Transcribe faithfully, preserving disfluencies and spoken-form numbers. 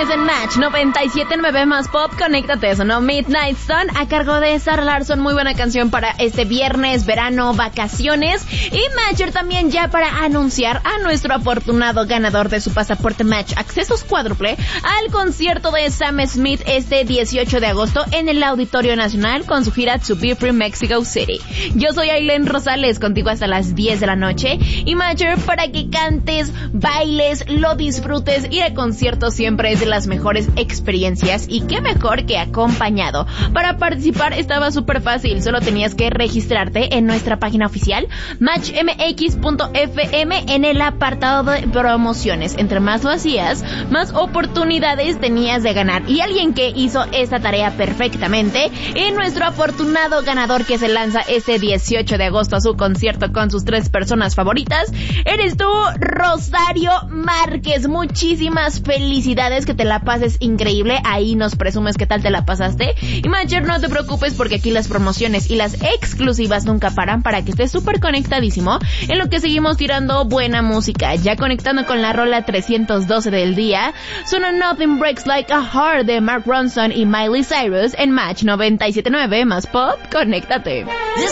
Estás en Match noventa y siete punto nueve más Pop, conéctate, sonó Midnight Sun a cargo de Sarah Larsson, muy buena canción para este viernes, verano, vacaciones, y Matcher también ya para anunciar a nuestro afortunado ganador de su pasaporte Match accesos cuádruple al concierto de Sam Smith este dieciocho de agosto en el Auditorio Nacional con su gira To Be Free Mexico City. Yo soy Aileen Rosales, contigo hasta las diez de la noche, y Matcher para que cantes, bailes, lo disfrutes. Ir a conciertos siempre es de las mejores experiencias, y qué mejor que acompañado. Para participar estaba súper fácil, solo tenías que registrarte en nuestra página oficial match m x punto f m en el apartado de promociones. Entre más lo hacías, más oportunidades tenías de ganar, y alguien que hizo esta tarea perfectamente es nuestro afortunado ganador que se lanza este dieciocho de agosto a su concierto con sus tres personas favoritas. Eres tú, Rosario Márquez. Muchísimas felicidades, que te la pases increíble. Ahí nos presumes qué tal te la pasaste. Y Matcher, no te preocupes porque aquí las promociones y las exclusivas nunca paran, para que estés súper conectadísimo en lo que seguimos tirando buena música. Ya conectando con la rola trescientos doce del día, suena Nothing Breaks Like a Heart de Mark Ronson y Miley Cyrus en Match noventa y siete punto nueve más Pop, conéctate.